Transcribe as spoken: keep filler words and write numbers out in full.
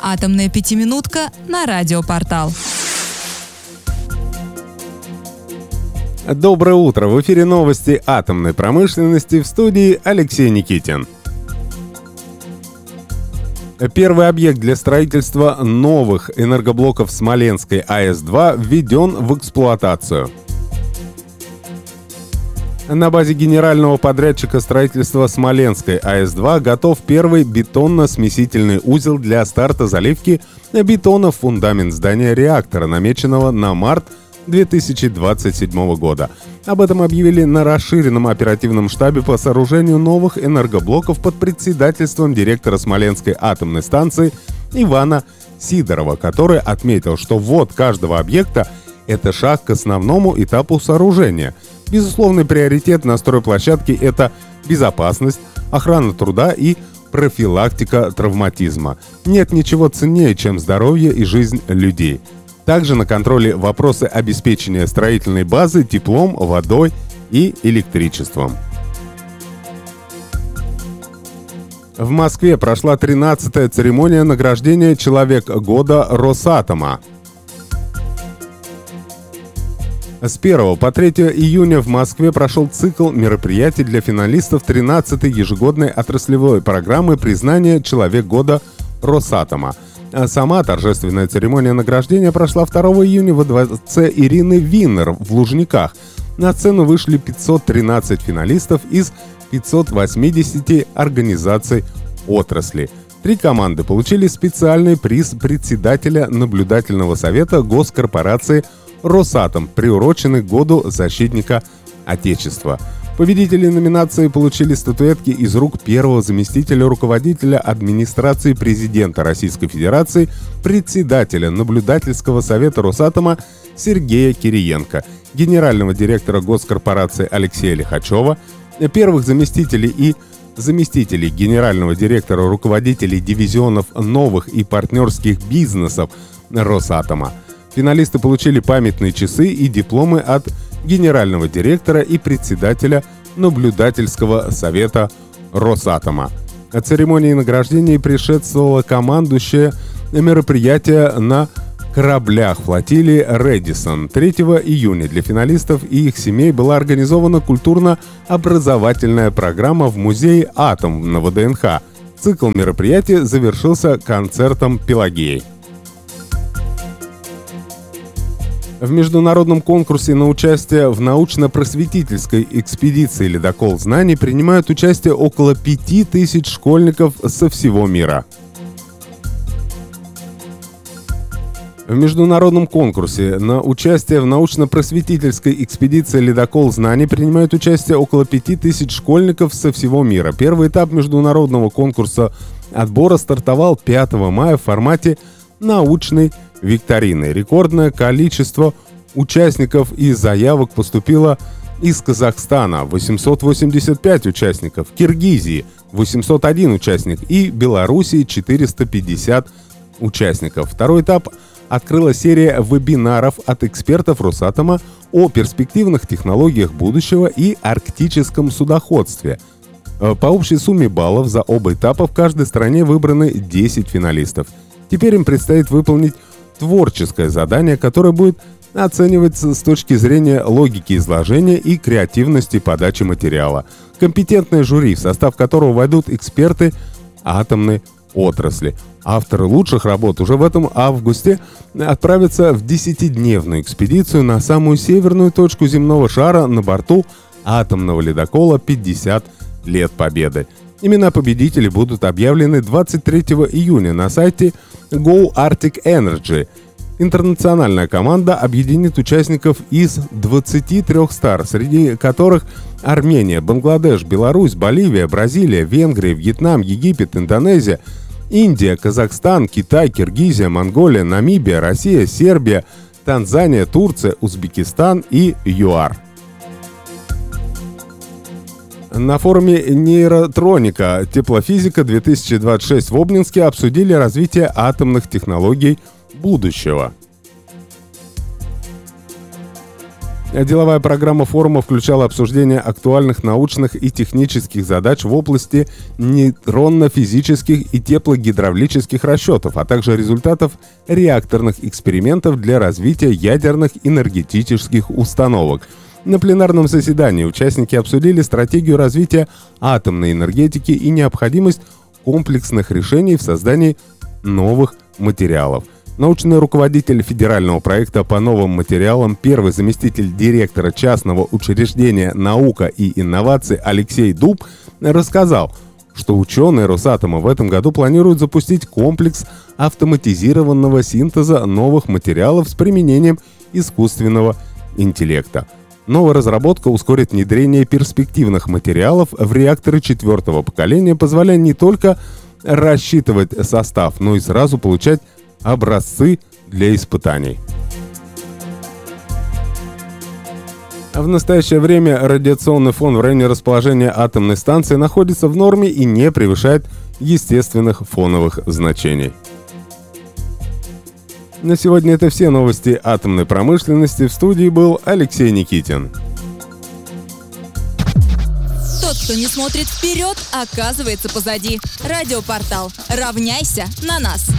Атомная пятиминутка на Радиопортал. Доброе утро! В эфире новости атомной промышленности, в студии Алексей Никитин. Первый объект для строительства новых энергоблоков Смоленской А Эс два введен в эксплуатацию. На базе генерального подрядчика строительства Смоленской А Эс два готов первый бетонно-смесительный узел для старта заливки бетона в фундамент здания реактора, намеченного на март две тысячи двадцать седьмого года. Об этом объявили на расширенном оперативном штабе по сооружению новых энергоблоков под председательством директора Смоленской атомной станции Ивана Сидорова, который отметил, что ввод каждого объекта – это шаг к основному этапу сооружения. Безусловный приоритет на стройплощадке – это безопасность, охрана труда и профилактика травматизма. Нет ничего ценнее, чем здоровье и жизнь людей. Также на контроле вопросы обеспечения строительной базы теплом, водой и электричеством. В Москве прошла тринадцатая церемония награждения «Человек года» Росатома. С первого по третье июня в Москве прошел цикл мероприятий для финалистов тринадцатой ежегодной отраслевой программы признания «Человек года» Росатома. Сама торжественная церемония награждения прошла второго июня во дворце Ирины Виннер в Лужниках. На сцену вышли пятьсот тринадцать финалистов из пятисот восьмидесяти организаций отрасли. Три команды получили специальный приз председателя наблюдательного совета госкорпорации «Росатом», приуроченный к году защитника Отечества. Победители номинации получили статуэтки из рук первого заместителя руководителя администрации президента Российской Федерации, председателя наблюдательского совета Росатома Сергея Кириенко, генерального директора госкорпорации Алексея Лихачева, первых заместителей и заместителей генерального директора руководителей дивизионов новых и партнерских бизнесов Росатома. Финалисты получили памятные часы и дипломы от генерального директора и председателя наблюдательского совета Росатома. Церемонии награждения предшествовало командующее мероприятие на кораблях флотилии «Рэдисон». третьего июня для финалистов и их семей была организована культурно-образовательная программа в музее «Атом» на Вэ Дэ Эн Ха. Цикл мероприятий завершился концертом «Пелагеи». В международном конкурсе на участие в научно-просветительской экспедиции «Ледокол знаний» принимают участие около пяти тысяч школьников со всего мира. В международном конкурсе на участие в научно-просветительской экспедиции «Ледокол знаний» принимают участие около пяти тысяч школьников со всего мира. Первый этап международного конкурса отбора стартовал пятого мая в формате научной викторины. Рекордное количество участников и заявок поступило из Казахстана – восемьсот восемьдесят пять участников, Киргизии – восемьсот один участник и Белоруссии – четыреста пятьдесят участников. Второй этап открыла серия вебинаров от экспертов Росатома о перспективных технологиях будущего и арктическом судоходстве. По общей сумме баллов за оба этапа в каждой стране выбраны десять финалистов. Теперь им предстоит выполнить творческое задание, которое будет оцениваться с точки зрения логики изложения и креативности подачи материала. Компетентное жюри, в состав которого войдут эксперты атомной отрасли. Авторы лучших работ уже в этом августе отправятся в десятидневную экспедицию на самую северную точку земного шара на борту атомного ледокола «пятьдесят лет Победы». Имена победителей будут объявлены двадцать третьего июня на сайте Go Arctic Energy. Интернациональная команда объединит участников из двадцати трёх стран, среди которых Армения, Бангладеш, Беларусь, Боливия, Бразилия, Венгрия, Вьетнам, Египет, Индонезия, Индия, Казахстан, Китай, Киргизия, Монголия, Намибия, Россия, Сербия, Танзания, Турция, Узбекистан и ЮАР. На форуме «Нейротроника. Теплофизика-две тысячи двадцать шесть» в Обнинске обсудили развитие атомных технологий будущего. Деловая программа форума включала обсуждение актуальных научных и технических задач в области нейронно-физических и теплогидравлических расчетов, а также результатов реакторных экспериментов для развития ядерных энергетических установок. На пленарном заседании участники обсудили стратегию развития атомной энергетики и необходимость комплексных решений в создании новых материалов. Научный руководитель федерального проекта по новым материалам, первый заместитель директора частного учреждения «Наука и инновации» Алексей Дуб рассказал, что ученые Росатома в этом году планируют запустить комплекс автоматизированного синтеза новых материалов с применением искусственного интеллекта. Новая разработка ускорит внедрение перспективных материалов в реакторы четвертого поколения, позволяя не только рассчитывать состав, но и сразу получать образцы для испытаний. В настоящее время радиационный фон в районе расположения атомной станции находится в норме и не превышает естественных фоновых значений. На сегодня это все новости атомной промышленности. В студии был Алексей Никитин. Тот, кто не смотрит вперед, оказывается позади. Радиопортал. Равняйся на нас.